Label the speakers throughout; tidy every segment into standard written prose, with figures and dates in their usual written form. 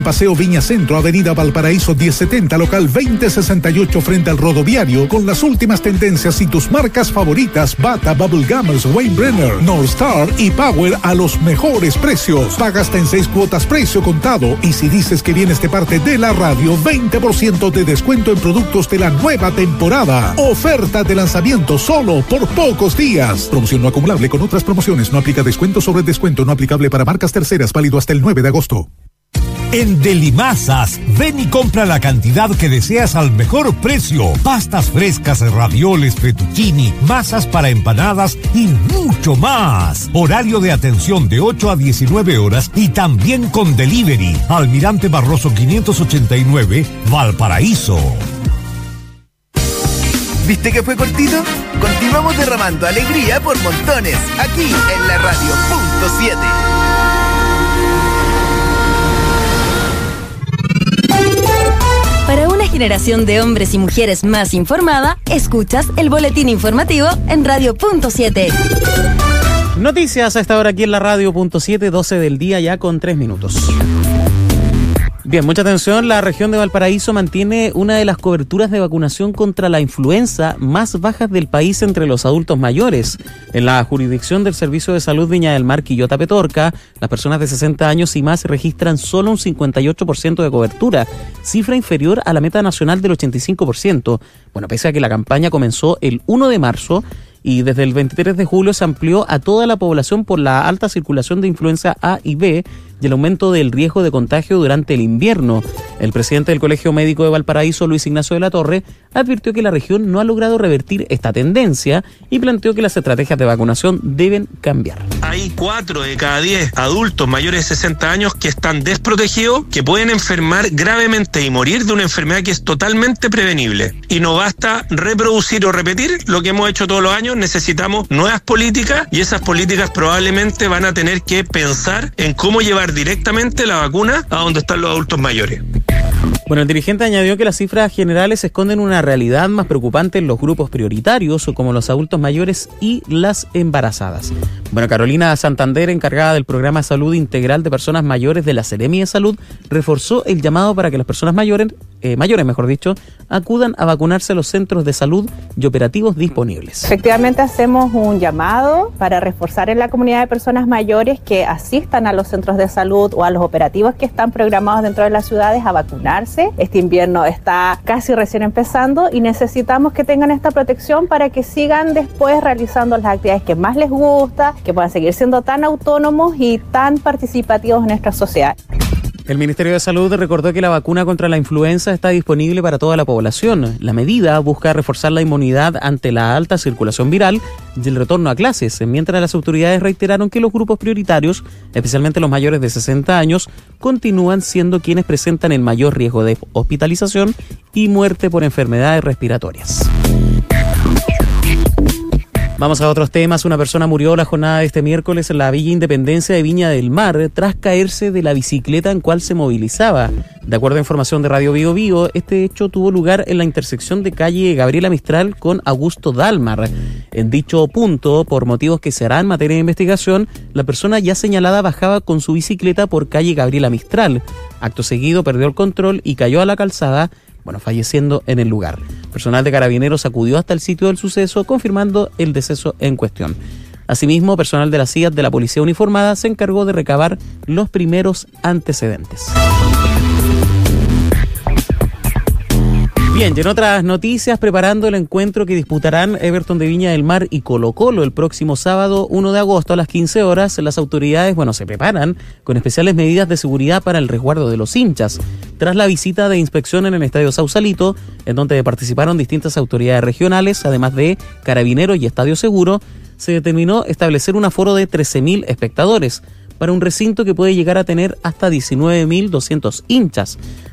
Speaker 1: Paseo Viña Centro, Avenida Valparaíso 1070, local 2068 frente al rodoviario, con las últimas tendencias y tus marcas favoritas: Bata, Bubble Gummers, Wayne Brenner, North Star y Power a los mejores precios. Paga hasta en 6 cuotas precio contado, y si dices que vienes de parte de la radio, 20% de descuento en productos de la nueva temporada. Oferta de lanzamiento solo por pocos días. Promoción no acumulable con otras promociones. No aplica descuento sobre descuento. No aplicable para marcas terceras. Válido hasta el 9 de agosto.
Speaker 2: En Delimasas, ven y compra la cantidad que deseas al mejor precio. Pastas frescas, ravioles, fettuccini, masas para empanadas y mucho más. Horario de atención de 8 a 19 horas y también con delivery. Almirante Barroso 589, Valparaíso.
Speaker 3: ¿Viste que fue cortito? Continuamos derramando alegría por montones, aquí en la radio .7.
Speaker 4: Para una generación de hombres y mujeres más informada, escuchas el boletín informativo en Radio .7.
Speaker 5: Noticias a esta hora aquí en la Radio .7, 12 del día ya con 3 minutos. Bien, mucha atención, la región de Valparaíso mantiene una de las coberturas de vacunación contra la influenza más bajas del país entre los adultos mayores. En la jurisdicción del Servicio de Salud Viña del Mar, Quillota, Petorca, las personas de 60 años y más registran solo un 58% de cobertura, cifra inferior a la meta nacional del 85%. Bueno, pese a que la campaña comenzó el 1 de marzo, y desde el 23 de julio se amplió a toda la población por la alta circulación de influenza A y B y el aumento del riesgo de contagio durante el invierno. El presidente del Colegio Médico de Valparaíso, Luis Ignacio de la Torre, advirtió que la región no ha logrado revertir esta tendencia y planteó que las estrategias de vacunación deben cambiar.
Speaker 6: Hay 4 de cada 10 adultos mayores de 60 años que están desprotegidos, que pueden enfermar gravemente y morir de una enfermedad que es totalmente prevenible. Y no basta reproducir o repetir lo que hemos hecho todos los años, necesitamos nuevas políticas, y esas políticas probablemente van a tener que pensar en cómo llevar directamente la vacuna a donde están los adultos mayores.
Speaker 5: Bueno, el dirigente añadió que las cifras generales esconden una realidad más preocupante en los grupos prioritarios, como los adultos mayores y las embarazadas. Bueno, Carolina Santander, encargada del programa Salud Integral de Personas Mayores de la Seremi de Salud, reforzó el llamado para que las personas mayores, acudan a vacunarse a los centros de salud y operativos disponibles.
Speaker 7: Efectivamente, hacemos un llamado para reforzar en la comunidad de personas mayores que asistan a los centros de salud o a los operativos que están programados dentro de las ciudades a vacunarse. Este invierno está casi recién empezando y necesitamos que tengan esta protección para que sigan después realizando las actividades que más les gusta, que puedan seguir siendo tan autónomos y tan participativos en nuestra sociedad.
Speaker 5: El Ministerio de Salud recordó que la vacuna contra la influenza está disponible para toda la población. La medida busca reforzar la inmunidad ante la alta circulación viral y el retorno a clases, mientras las autoridades reiteraron que los grupos prioritarios, especialmente los mayores de 60 años, continúan siendo quienes presentan el mayor riesgo de hospitalización y muerte por enfermedades respiratorias. Vamos a otros temas. Una persona murió la jornada de este miércoles en la Villa Independencia de Viña del Mar tras caerse de la bicicleta en cual se movilizaba. De acuerdo a información de Radio Bío Bío, este hecho tuvo lugar en la intersección de calle Gabriela Mistral con Augusto Dálmar. En dicho punto, por motivos que se harán en materia de investigación, la persona ya señalada bajaba con su bicicleta por calle Gabriela Mistral. Acto seguido perdió el control y cayó a la calzada, falleciendo en el lugar. Personal de Carabineros acudió hasta el sitio del suceso, confirmando el deceso en cuestión. Asimismo, personal de la CIAT de la Policía Uniformada se encargó de recabar los primeros antecedentes. Bien, y en otras noticias, preparando el encuentro que disputarán Everton de Viña del Mar y Colo-Colo el próximo sábado 1 de agosto a las 15 horas, las autoridades, se preparan con especiales medidas de seguridad para el resguardo de los hinchas. Tras la visita de inspección en el Estadio Sausalito, en donde participaron distintas autoridades regionales, además de Carabineros y Estadio Seguro, se determinó establecer un aforo de 13.000 espectadores para un recinto que puede llegar a tener hasta 19.200 hinchas.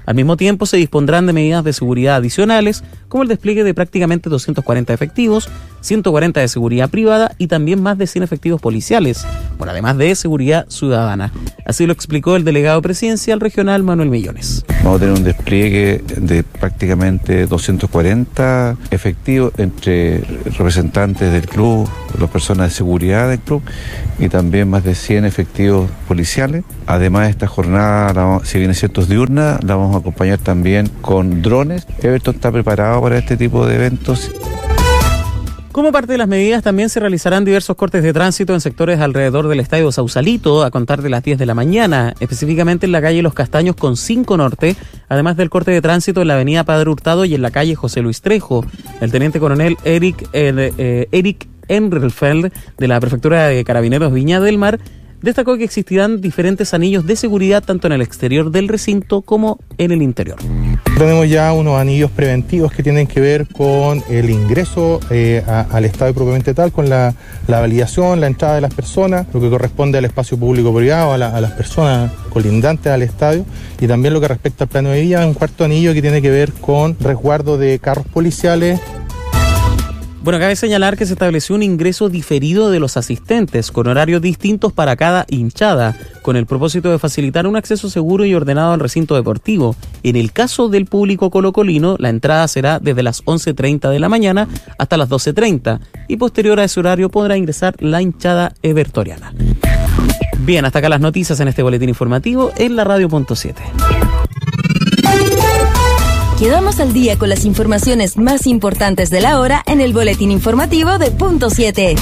Speaker 5: Al mismo tiempo, se dispondrán de medidas de seguridad adicionales, como el despliegue de prácticamente 240 efectivos, 140 de seguridad privada y también más de 100 efectivos policiales, por además de seguridad ciudadana. Así lo explicó el delegado presidencial regional Manuel Millones.
Speaker 8: Vamos a tener un despliegue de prácticamente 240 efectivos entre representantes del club, las personas de seguridad del club y también más de 100 efectivos policiales. Además, esta jornada, si bien es cierto es diurna, la vamos a acompañar también con drones. Everton está preparado para este tipo de eventos.
Speaker 5: Como parte de las medidas, también se realizarán diversos cortes de tránsito en sectores alrededor del Estadio Sausalito a contar de las 10 de la mañana, específicamente en la calle Los Castaños con 5 Norte, además del corte de tránsito en la avenida Padre Hurtado y en la calle José Luis Trejo. El teniente coronel Eric Enrelfeld de la Prefectura de Carabineros Viña del Mar destacó que existirán diferentes anillos de seguridad tanto en el exterior del recinto como en el interior.
Speaker 9: Tenemos ya unos anillos preventivos que tienen que ver con el ingreso al estadio propiamente tal, con la validación, la entrada de las personas, lo que corresponde al espacio público-privado, a las personas colindantes al estadio, y también lo que respecta al plano de vía, un cuarto anillo que tiene que ver con resguardo de carros policiales.
Speaker 5: Bueno, cabe señalar que se estableció un ingreso diferido de los asistentes, con horarios distintos para cada hinchada, con el propósito de facilitar un acceso seguro y ordenado al recinto deportivo. En el caso del público colocolino, la entrada será desde las 11:30 de la mañana hasta las 12:30, y posterior a ese horario podrá ingresar la hinchada evertoriana. Bien, hasta acá las noticias en este boletín informativo en la Radio.7.
Speaker 4: Quedamos al día con las informaciones más importantes de la hora en el boletín informativo de Punto 7.